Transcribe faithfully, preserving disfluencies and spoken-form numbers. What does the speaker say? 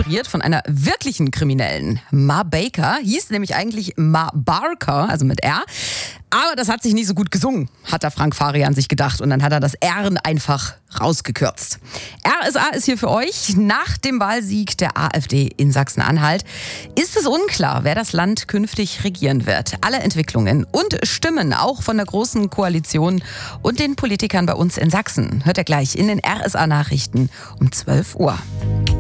inspiriert von einer wirklichen Kriminellen. Ma Baker hieß nämlich eigentlich Ma Barker, also mit R. Aber das hat sich nicht so gut gesungen, hat der Frank Farian sich gedacht. Und dann hat er das R einfach rausgekürzt. R S A ist hier für euch. Nach dem Wahlsieg der AfD in Sachsen-Anhalt ist es unklar, wer das Land künftig regieren wird. Alle Entwicklungen und Stimmen, auch von der Großen Koalition und den Politikern bei uns in Sachsen, hört ihr gleich in den R S A-Nachrichten um zwölf Uhr.